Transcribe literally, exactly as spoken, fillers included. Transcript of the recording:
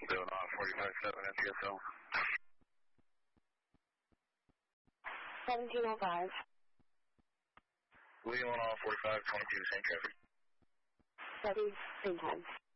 Leelanau forty-five seven N T S L. seventeen oh five. Leelanau forty-five twenty-two, same traffic. Steady, same time.